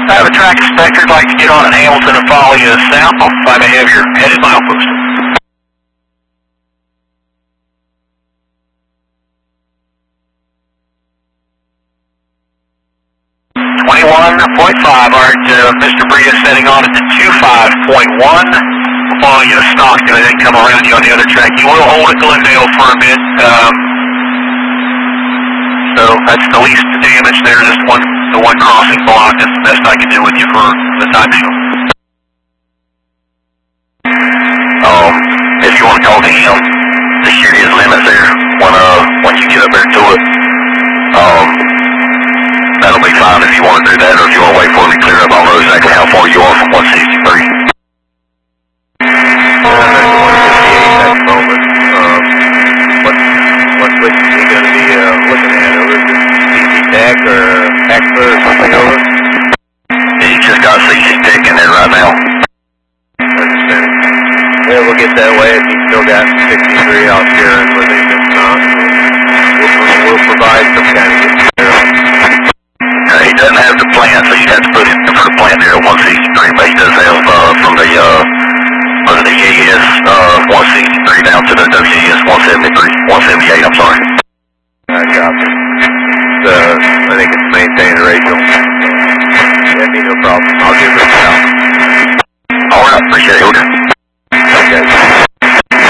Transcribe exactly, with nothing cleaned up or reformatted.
I have a track inspector. I'd like to get on at Hamilton and follow you south. If I may have your headed milepost. twenty-one point five, all right, uh, Mister Bria setting on at the twenty-five point one. We'll follow you to Stockton and then come around you on the other track. You will hold at Glendale for a bit. Um, so that's the least damage there, just one, the one crossing block. That's the best I can do with you for the time being. Um, if you want to talk to him, the shooting limits there when, uh, when you get up there to it. Um, That'll be fine if you want to do that, or if you want to wait for me to clear up. I'll know exactly how far you are from one sixty-three. Uh, that's one fifty-eight at the moment. Um, what, what switch is he going to be uh, looking at? Over the C C Tech or A C P A or something over? He just got C C Tech in there right now. Understand. Well, we'll get that way. If he's still got sixty-three, I'll share it with him. If not, we'll, we'll provide some kind of get there. Uh, he doesn't have the plant, so you'd have to put him for the plant there at one sixty-three, but he does have uh, from the uh, from the E S uh, one sixty-three down to the W E S one seventy-three, one seventy-eight, I'm sorry. I got it. So, I think it's maintained, Rachel. Yeah, me no problem. I'll give it a shout. All right, appreciate it.